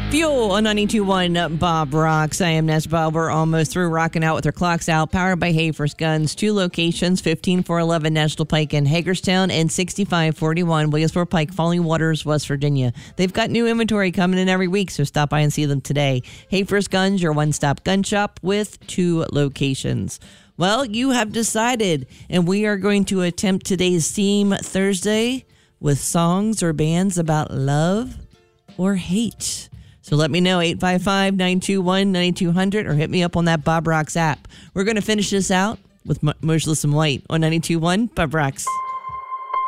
Fuel on 92.1 Bob Rocks. I am Ness Bob. We're almost through rocking out with our clocks out. Powered by Hayfirst Guns. 2 locations, 15411 National Pike in Hagerstown and 6541 Williamsport Pike, Falling Waters, West Virginia. They've got new inventory coming in every week, so stop by and see them today. Hayfirst Guns, your one-stop gun shop with 2 locations. Well, you have decided, and we are going to attempt today's theme Thursday with songs or bands about love or hate. So let me know, 855-921-9200, or hit me up on that Bob Rocks app. We're going to finish this out with Motionless in White on 92.1 Bob Rocks.